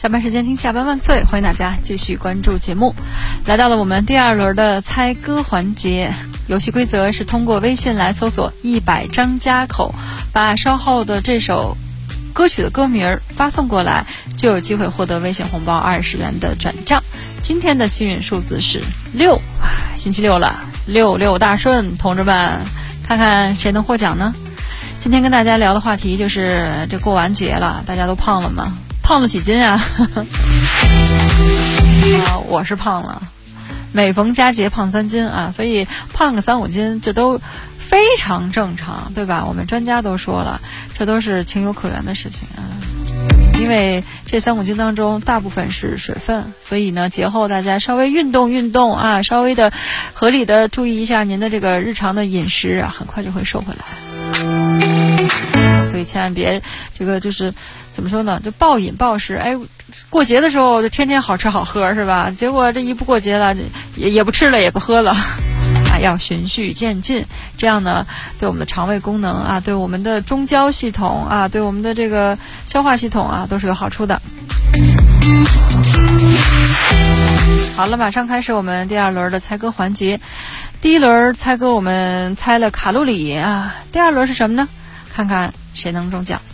下班时间听下班万岁，欢迎大家继续关注节目。来到了我们第2轮的猜歌环节，游戏规则是通过微信来搜索100张家口，把稍后的这首歌曲的歌名发送过来，就有机会获得微信红包20元的转账。今天的幸运数字是6，星期六了，66大顺，同志们，看看谁能获奖呢？今天跟大家聊的话题就是这过完节了，大家都胖了吗？胖了几斤啊？我是胖了，每逢佳节胖3斤啊，所以胖个3-5斤这都非常正常，对吧？我们专家都说了，这都是情有可原的事情啊。因为这3-5斤当中大部分是水分，所以呢，节后大家稍微运动啊，稍微的合理的注意一下您的这个日常的饮食啊，很快就会瘦回来。所以千万别这个就是怎么说呢，就暴饮暴食。哎，过节的时候就天天好吃好喝是吧？结果这一不过节了，也不吃了也不喝了。要循序渐进，这样呢，对我们的肠胃功能啊，对我们的中焦系统啊，对我们的这个消化系统啊，都是有好处的。好了，马上开始我们第2轮的猜歌环节。第1轮猜歌我们猜了卡路里啊，第2轮是什么呢？看看谁能中奖。